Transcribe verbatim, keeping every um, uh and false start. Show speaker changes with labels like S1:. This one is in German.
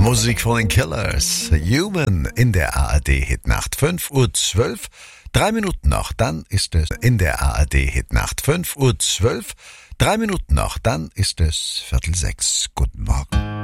S1: Musik von den Killers. Human in der A R D-Hitnacht. fünf Uhr zwölf. Drei Minuten noch, dann ist es in der A R D-Hitnacht. fünf Uhr zwölf. Drei Minuten noch, dann ist es Viertel sechs. Guten Morgen.